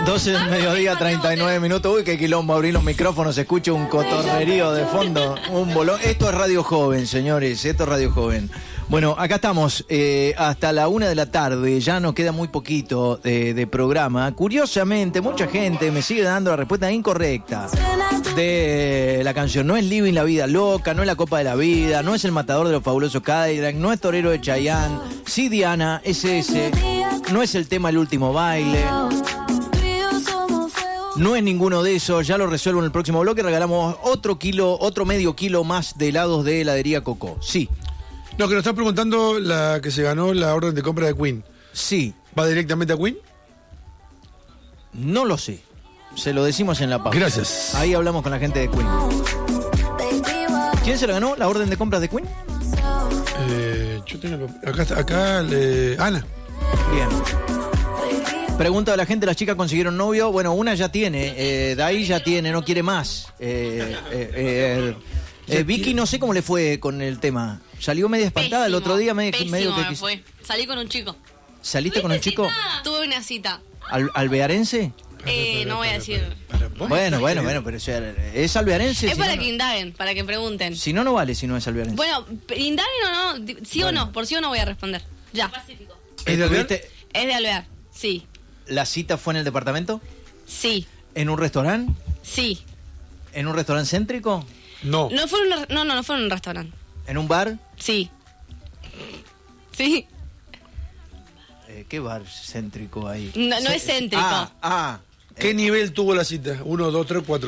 12 del mediodía, 39 minutos. Uy, qué quilombo, abrir los micrófonos, se escucha un cotorrerío de fondo, un bolón. Esto es Radio Joven, señores, esto es Radio Joven. Bueno, acá estamos hasta la 1 de la tarde, ya nos queda muy poquito de programa. Curiosamente, mucha gente me sigue dando la respuesta incorrecta de la canción. No es Living la Vida Loca, no es La Copa de la Vida, no es El Matador de los Fabulosos Cadillacs, no es Torero de Chayanne, sí Diana, es ese, no es el tema El Último Baile. No es ninguno de esos, ya lo resuelvo en el próximo bloque. Regalamos otro medio kilo más de helados de heladería Coco. Sí. No, que nos están preguntando la que se ganó la orden de compra de Queen. Sí. ¿Va directamente a Queen? No lo sé. Se lo decimos en la pausa. Gracias. Ahí hablamos con la gente de Queen. ¿Quién se la ganó, la orden de compras de Queen? Yo tengo... Acá Ana. Bien. Pregunta de la gente, ¿las chicas consiguieron novio? Bueno, una ya tiene, Dai ya tiene, no quiere más. Vicky, no sé cómo le fue con el tema. Salió media espantada el otro día, medio que... Fue. Salí con un chico. ¿Saliste con un chico? Tuve una cita. ¿Alvearense? No voy a decir. Bueno, pero ¿es alvearense? Es para que indaguen, para que pregunten. Si no, no vale si no es alvearense. Bueno, indaguen o no, sí o no, por sí o no voy a responder. Ya. Pacífico. ¿Es de Alvear? Es de Alvear, sí. ¿La cita fue en el departamento? Sí. ¿En un restaurante? Sí. ¿En un restaurante céntrico? No. No fue en un restaurante. ¿En un bar? Sí. Sí. ¿Qué bar céntrico hay? No es céntrico. ¿Qué nivel tuvo la cita? 1, 2, 3, 4.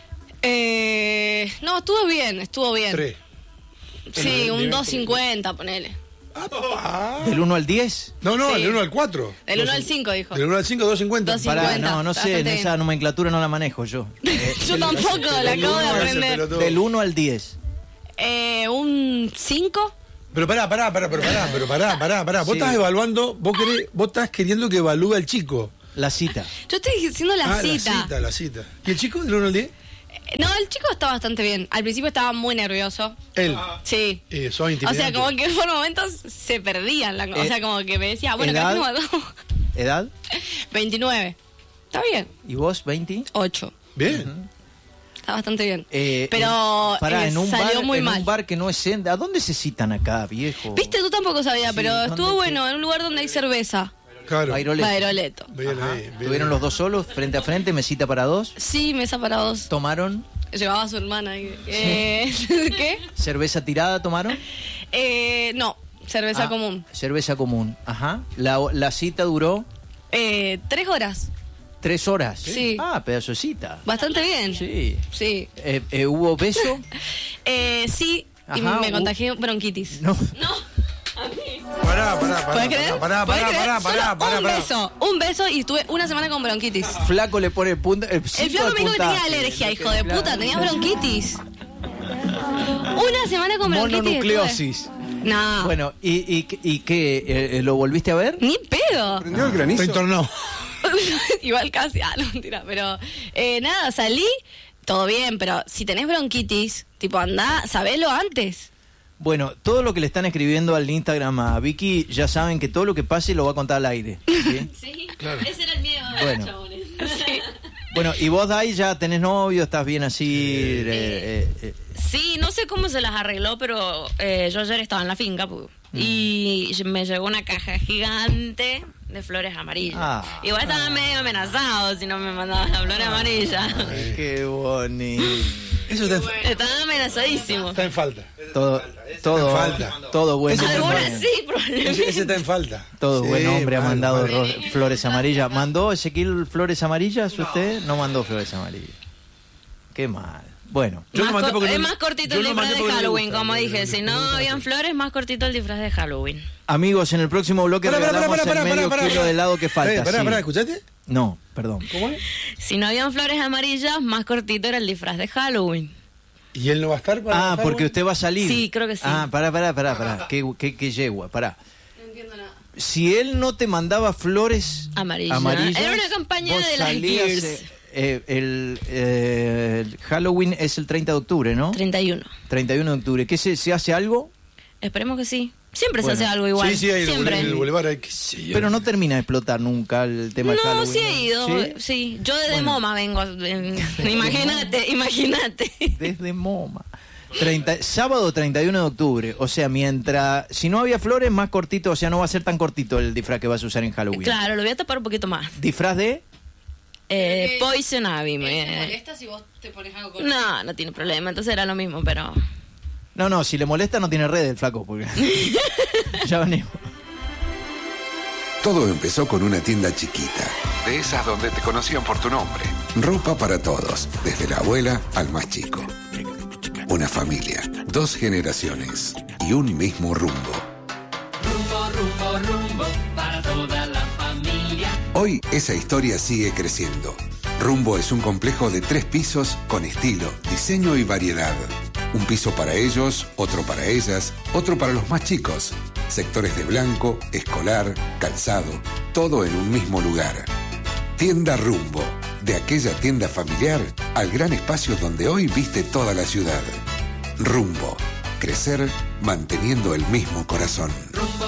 No, estuvo bien. 3. Sí, un 2.50, ponele. ¿Del 1 al 10? No, Sí. del 1 al 4. Del 1 al 5, dijo. Del 1 al 5, 2.50. 2.50. Pará, no sé, bastante en bien. esa nomenclatura no la manejo yo. Yo tampoco, la acabo de aprender. Del 1 al 10. Un 5. Pero pará. Vos Sí. estás evaluando, vos estás queriendo que evalúe al chico. La cita. Yo estoy diciendo la cita. La cita. ¿Y el chico del 1 al 10? No, el chico está bastante bien. Al principio estaba muy nervioso. Él. Sí. Sos O intimidante. sea, como que por momentos se perdían. O sea, como que me decía, bueno, ¿edad? capaz no. ¿Edad? 29. Está bien. ¿Y vos, 20? 8. Bien. Está bastante bien. Pero pará, en un salió bar, muy en mal. un bar que no es céntrico. ¿A dónde se citan acá, viejo? Viste, tú tampoco sabías, Sí, pero ¿dónde estuvo qué? bueno, en un lugar donde hay cerveza. Claro. Bairoleto. Bairoleto. Bien ahí, bien ¿Estuvieron ahí. los dos solos, frente a frente, mesita para dos? Sí, mesa para dos. ¿Tomaron? Llevaba a su hermana. ¿Qué? ¿Cerveza tirada tomaron? No, cerveza común. Cerveza común, ajá. La cita duró 3 horas. 3 horas. Sí. Pedazo de cita. Bastante bien. Sí. Sí. ¿Hubo beso? Sí, y Ajá, me contagié bronquitis. No. Pará. ¿Puedes creer? Solo un beso y estuve una semana con bronquitis. Flaco le pone punta. El flaco me dijo que tenía alergia, hijo de puta, tenías bronquitis. Una semana con bronquitis. Mononucleosis. No. Bueno, ¿y qué? ¿Lo volviste a ver? Ni pedo. ¿Prendió el granizo? Entornó. Igual casi, no, mentira, pero nada, salí, todo bien, pero si tenés bronquitis, tipo, andá, sabelo antes. Bueno, todo lo que le están escribiendo al Instagram a Vicky, ya saben que todo lo que pase lo va a contar al aire. ¿Sí? Sí, Claro. ese era el miedo de Bueno. los chabones. Sí. Bueno, ¿y vos, Dai, ya tenés novio? ¿Estás bien así? Sí, no sé cómo se las arregló, pero yo ayer estaba en la finca y me llegó una caja gigante de flores amarillas. Igual estaba medio amenazado si no me mandaban las flores amarillas. Ay, qué bonito. Eso Estaban amenazadísimos. está en falta. Todo falta. Todo buen hombre. Algunas sí, probablemente. Ese está en falta. Todo Sí, buen hombre ha mal, mandado mal. flores amarillas. ¿Mandó Ezequiel flores amarillas usted? No mandó flores amarillas. Qué mal. Bueno. Yo lo mandé porque Es no- más cortito yo el lo disfraz mandé de porque no le Halloween, gusta, como no, dije. no, Si no, no no, habían flores, más cortito el disfraz de Halloween. Amigos, en el próximo bloque regalamos el medio kilo de helado que falta. Sí. ¿escuchaste? No, perdón. ¿Cómo es? Si no habían flores amarillas, más cortito era el disfraz de Halloween. ¿Y él no va a estar para Porque usted va a salir. Sí, creo que sí. Pará. Qué yegua, pará. No entiendo nada. Si él no te mandaba flores Amarillas. amarillas, Era una campaña vos de las salías, Gears. el Halloween es el 30 de octubre, ¿no? 31. 31 de octubre. ¿Qué se hace algo? Esperemos que sí. Siempre se hace algo igual. Sí, hay siempre. el boulevard hay que sí. Pero no termina de explotar nunca el tema de Halloween. No, sí he ido, sí. Yo desde MoMA vengo. Imagínate. Desde MoMa. Sábado 31 de octubre, o sea, si no había flores, más cortito, o sea, no va a ser tan cortito el disfraz que vas a usar en Halloween. Claro, lo voy a tapar un poquito más. ¿Disfraz de? Poison Ivy. ¿Te molesta si vos te pones algo con No tiene problema, entonces era lo mismo, pero... No, si le molesta no tiene red el flaco, porque... Ya venimos. Todo empezó con una tienda chiquita, de esas donde te conocían por tu nombre. Ropa para todos, desde la abuela al más chico. Una familia, 2 generaciones y un mismo rumbo. Rumbo, para toda la familia. Hoy esa historia sigue creciendo. Rumbo es un complejo de 3 pisos con estilo, diseño y variedad. Un piso para ellos, otro para ellas, otro para los más chicos. Sectores de blanco, escolar, calzado, todo en un mismo lugar. Tienda Rumbo, de aquella tienda familiar al gran espacio donde hoy viste toda la ciudad. Rumbo, crecer manteniendo el mismo corazón. Rumbo.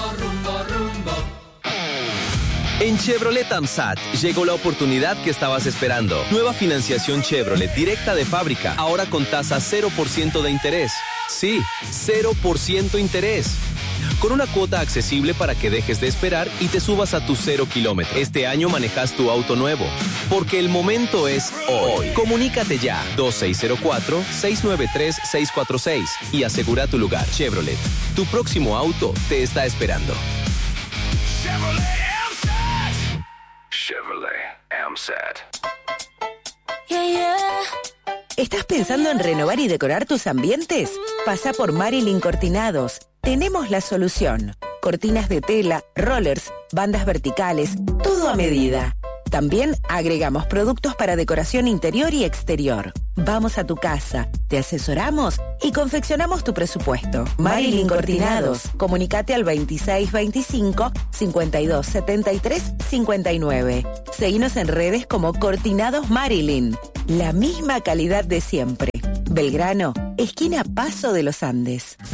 En Chevrolet AMSAT llegó la oportunidad que estabas esperando. Nueva financiación Chevrolet directa de fábrica, ahora con tasa 0% de interés. Sí, 0% interés. Con una cuota accesible para que dejes de esperar y te subas a tus 0 kilómetros. Este año manejas tu auto nuevo, porque el momento es hoy. Comunícate ya, 2604-693-646 y asegura tu lugar. Chevrolet, tu próximo auto te está esperando. Chevrolet AMSAT. ¿Estás pensando en renovar y decorar tus ambientes? Pasa por Marilyn Cortinados. Tenemos la solución. Cortinas de tela, rollers, bandas verticales, todo a medida. También agregamos productos para decoración interior y exterior. Vamos a tu casa, te asesoramos y confeccionamos tu presupuesto. Marilyn Cortinados. Comunicate al 2625-5273-59. Seguinos en redes como Cortinados Marilyn. La misma calidad de siempre. Belgrano, esquina Paso de los Andes.